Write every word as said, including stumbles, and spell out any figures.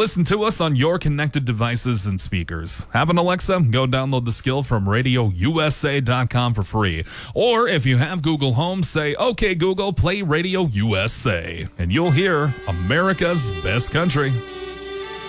Listen to us on your connected devices and speakers. Have an Alexa? Go download the skill from radio u s a dot com for free. Or if you have Google Home, say, "Okay, Google, play Radio U S A," and you'll hear America's Best Country.